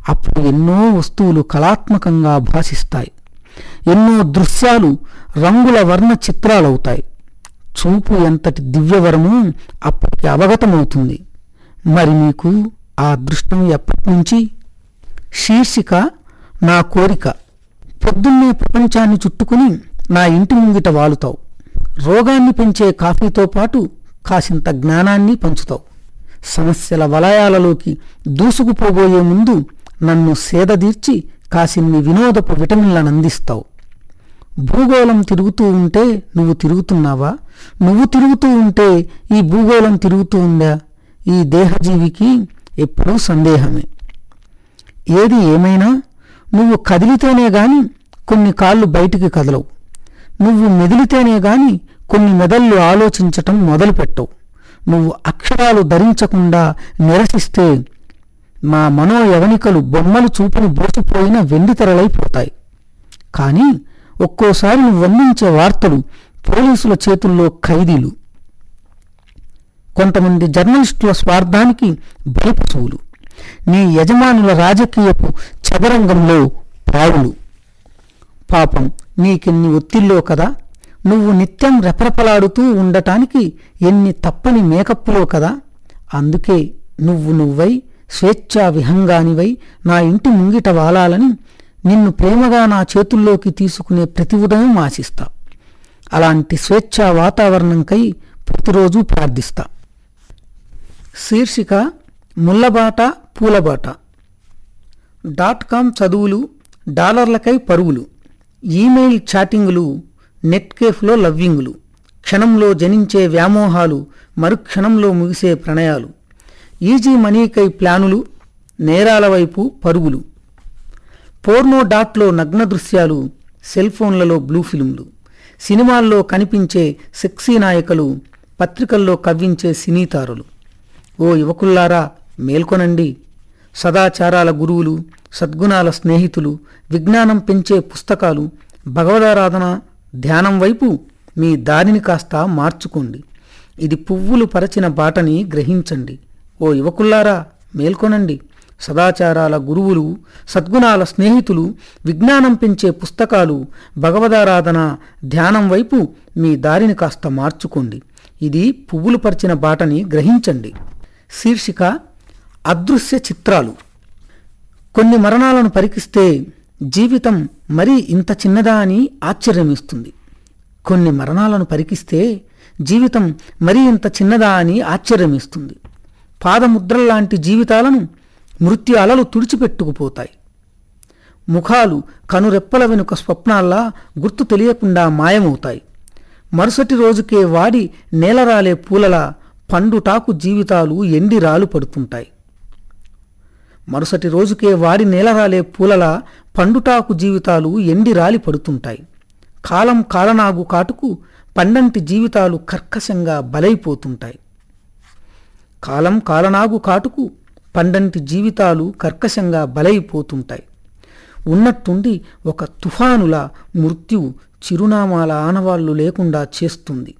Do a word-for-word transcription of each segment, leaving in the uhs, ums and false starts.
అప్పుడు ఎన్నో వస్తువులు కళాత్మకంగా భాసిస్తాయి. ఎన్నో దృశ్యాలు రంగుల వర్ణ చిత్రాలవుతాయి. చూపు ఎంతటి దివ్యవరమో అప్పటికి అవగతమవుతుంది. మరి మీకు ఆ అదృష్టం ఎప్పటినుంచి? శీర్షిక నా కోరిక. పొద్దున్నే ప్రపంచాన్ని చుట్టుకుని నా ఇంటి ముంగిట వాలుతావు. రోగాన్ని పెంచే కాఫీతో పాటు కాసింత జ్ఞానాన్ని పంచుతావు. సమస్యల వలయాలలోకి దూసుకుపోబోయే ముందు నన్ను సేదదీర్చి కాసిన్ని వినోదపు విటమిన్లను అందిస్తావు. భూగోళం తిరుగుతూ ఉంటే నువ్వు తిరుగుతున్నావా? నువ్వు తిరుగుతూ ఉంటే ఈ భూగోళం తిరుగుతూ ఉందా? ఈ దేహజీవికి ఎప్పుడూ సందేహమే. ఏది ఏమైనా నువ్వు కదిలితేనే గాని కొన్ని కాళ్ళు బయటికి కదలవు. నువ్వు మెదిలితేనే గాని కొన్ని మెదళ్ళు ఆలోచించటం మొదలుపెట్టవు. నువ్వు అక్షరాలు ధరించకుండా నిరసిస్తే మా మనోయవనికలు బొమ్మలు చూపుని బోసిపోయిన వెండితెరలైపోతాయి. కానీ ఒక్కోసారి నువ్వు అందించే వార్తలు పోలీసుల చేతుల్లో ఖైదీలు, కొంతమంది జర్నలిస్టుల స్వార్థానికి బలిపశువులు, నీ యజమానుల రాజకీయపు చదరంగంలో పావులు. పాపం నీకెన్ని ఒత్తిళ్ళో కదా. నువ్వు నిత్యం రెపరెపలాడుతూ ఉండటానికి ఎన్ని తప్పని మేకప్పులో కదా. అందుకే నువ్వు నువ్వై స్వేచ్ఛా విహంగానివై నా ఇంటి ముంగిట వాలాలని నిన్ను ప్రేమగా నా చేతుల్లోకి తీసుకునే ప్రతి ఉదయం ఆశిస్తా. అలాంటి స్వేచ్ఛా వాతావరణంకై ప్రతిరోజు ప్రార్థిస్తా. శీర్షిక ముల్లబాట పూలబాట. డాట్ కామ్ చదువులు, డాలర్లకై పరుగులు, ఈమెయిల్ చాటింగులు, నెట్ కేఫ్లో లవ్వింగులు, క్షణంలో జనించే వ్యామోహాలు, మరుక్షణంలో ముగిసే ప్రణయాలు, ఈజీ మనీకై ప్లానులు, నేరాల వైపు పరుగులు, పోర్నో డాట్లో నగ్న దృశ్యాలు, సెల్ ఫోన్లలో బ్లూ ఫిల్మ్లు, సినిమాల్లో కనిపించే సెక్సీ నాయకులు, పత్రికల్లో కవ్వించే సినీతారులు. ఓ యువకుల్లారా మేల్కొనండి. సదాచారాల గురువులు, సద్గుణాల స్నేహితులు, విజ్ఞానం పెంచే పుస్తకాలు, భగవదారాధన, ధ్యానం వైపు మీ దారిని కాస్త మార్చుకోండి. ఇది పువ్వులు పరచిన బాటని గ్రహించండి. ఓ యువకుల్లారా మేల్కొనండి. సదాచారాల గురువులు, సద్గుణాల స్నేహితులు, విజ్ఞానం పెంచే పుస్తకాలు, భగవదారాధన, ధ్యానం వైపు మీ దారిని కాస్త మార్చుకోండి. ఇది పువ్వులు పరిచిన బాటని గ్రహించండి. శీర్షిక అదృశ్య చిత్రాలు. కొన్ని మరణాలను పరికిస్తే జీవితం మరీ ఇంత చిన్నదా అని ఆశ్చర్యమిస్తుంది. కొన్ని మరణాలను పరికిస్తే జీవితం మరీ ఇంత చిన్నదా అని ఆశ్చర్యమిస్తుంది. పాదముద్రల్లాంటి జీవితాలను మృత్యు అలలు తుడిచిపెట్టుకుపోతాయి. ముఖాలు కనురెప్పల వెనుక స్వప్నాల్లా గుర్తు తెలియకుండా మాయమవుతాయి. మరుసటి రోజుకే వాడి నేలరాలే పూలలా పండుటాకు జీవితాలు ఎండి రాలు పడుతుంటాయి. మరుసటి రోజుకే వాడి నేలరాలే పూలలా పండుటాకు జీవితాలు ఎండి రాలి పడుతుంటాయి. కాలం కాలనాగు కాటుకు పండంటి జీవితాలు కర్కశంగా బలైపోతుంటాయి. కాలం కాలనాగు కాటుకు పండంటి జీవితాలు కర్కశంగా బలైపోతుంటాయి. ఉన్నట్టుండి ఒక తుఫానులా మృత్యువు చిరునామాల ఆనవాళ్లు లేకుండా చేస్తుంది.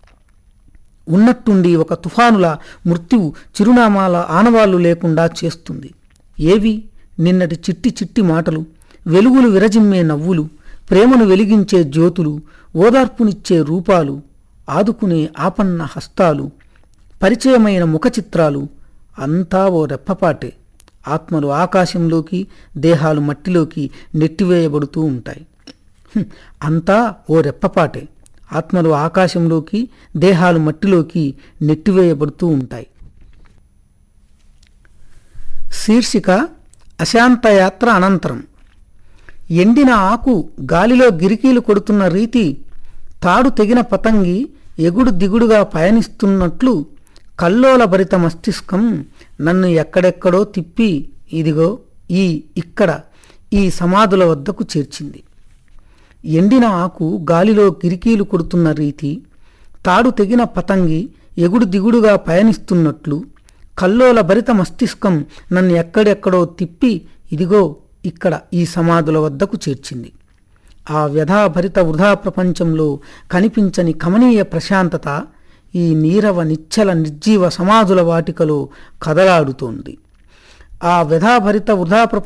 ఉన్నట్టుండి ఒక తుఫానులా మృత్యువు చిరునామాల ఆనవాళ్లు లేకుండా చేస్తుంది. ఏవి నిన్నటి చిట్టి చిట్టి మాటలు, వెలుగులు విరజిమ్మే నవ్వులు, ప్రేమను వెలిగించే జ్యోతులు, ఓదార్పునిచ్చే రూపాలు, ఆదుకునే ఆపన్న హస్తాలు, పరిచయమైన ముఖ చిత్రాలు అంతా ఓ రెప్పపాటే. ఆత్మలు ఆకాశంలోకి, దేహాలు మట్టిలోకి నెట్టివేయబడుతూ ఉంటాయి. అంతా ఓ రెప్పపాటే. ఆత్మలు ఆకాశంలోకి, దేహాలు మట్టిలోకి నెట్టివేయబడుతూ ఉంటాయి. శీర్షిక అశాంతయాత్ర అనంతరం. ఎండిన ఆకు గాలిలో గిరికీలు కొడుతున్న రీతి, తాడు తెగిన పతంగి ఎగుడు దిగుడుగా పయనిస్తున్నట్లు కల్లోల భరిత మస్తిష్కం నన్ను ఎక్కడెక్కడో తిప్పి ఇదిగో ఈ ఇక్కడ ఈ సమాధుల వద్దకు చేర్చింది. ఎండిన ఆకు గాలిలో గిరికీలు కొడుతున్న రీతి, తాడు తెగిన పతంగి ఎగుడు దిగుడుగా పయనిస్తున్నట్లు కల్లోల భరిత మస్తిష్కం నన్ను ఎక్కడెక్కడో తిప్పి ఇదిగో ఇక్కడ ఈ సమాధుల వద్దకు చేర్చింది. ఆ వ్యధాభరిత వృధా ప్రపంచంలో కనిపించని కమనీయ ప్రశాంతత ఈ నీరవ నిశ్చల నిర్జీవ సమాధుల వాటికలో కదలాడుతోంది. ఆ వ్యధాభరిత వృధా